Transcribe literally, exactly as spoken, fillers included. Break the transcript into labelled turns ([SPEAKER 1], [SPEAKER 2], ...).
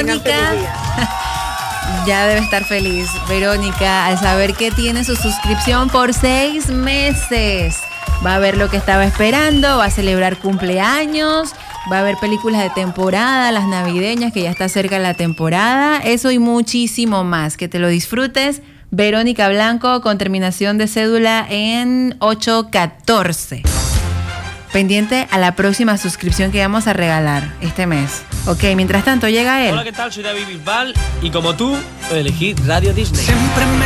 [SPEAKER 1] Verónica ya debe estar feliz. Verónica, al saber que tiene su suscripción por seis meses. Va a ver lo que estaba esperando, va a celebrar cumpleaños, va a ver películas de temporada, las navideñas, que ya está cerca la temporada. Eso y muchísimo más. Que te lo disfrutes. Verónica Blanco, con terminación de cédula en ocho catorce. Pendiente a la próxima suscripción que vamos a regalar este mes. Ok, mientras tanto llega él.
[SPEAKER 2] Hola, ¿qué tal? Soy David Bisbal y como tú, elegí Radio Disney. Siempre me